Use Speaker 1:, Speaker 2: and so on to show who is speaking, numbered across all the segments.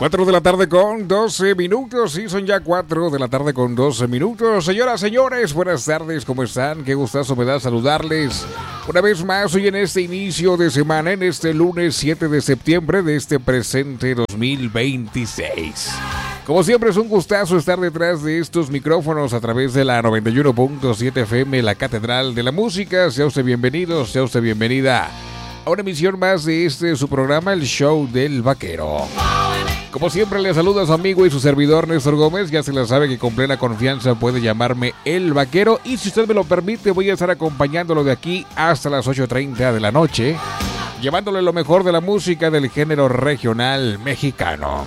Speaker 1: 4 de la tarde con 12 minutos, sí, son ya 4 de la tarde con 12 minutos. Señoras, señores, buenas tardes, ¿cómo están? Qué gustazo me da saludarles una vez más hoy en este inicio de semana, en este lunes 7 de septiembre de este presente 2026. Como siempre es un gustazo estar detrás de estos micrófonos a través de la 91.7 FM, la Catedral de la Música. Sea usted bienvenido, sea usted bienvenida a una emisión más de su programa, el Show del Vaquero. Como siempre le saluda a su amigo y su servidor Néstor Gómez. Ya se la sabe que con plena confianza puede llamarme El Vaquero. Y si usted me lo permite, voy a estar acompañándolo de aquí hasta las 8:30 de la noche, llevándole lo mejor de la música del género regional mexicano.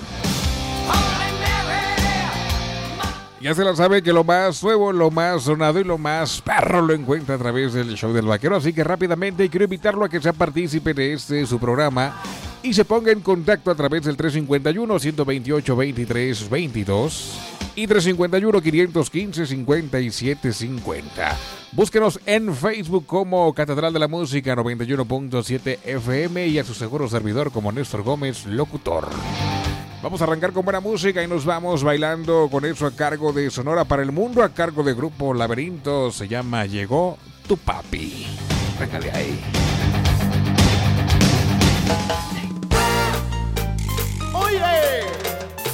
Speaker 1: Ya se la sabe que lo más nuevo, lo más sonado y lo más perro lo encuentra a través del Show del Vaquero. Así que rápidamente quiero invitarlo a que sea partícipe de su programa y se ponga en contacto a través del 351-128-2322 y 351-515-5750. Búsquenos en Facebook como Catedral de la Música 91.7 FM y a su seguro servidor como Néstor Gómez, locutor. Vamos a arrancar con buena música y nos vamos bailando con eso a cargo de Sonora para el Mundo, a cargo de Grupo Laberinto. Se llama Llegó tu papi. Venga de ahí.